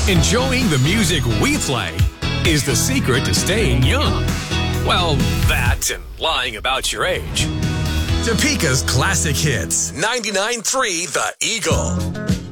Enjoying the music we play is the secret to staying young. Well, that and lying about your age. Topeka's classic hits. 99.3 The Eagle.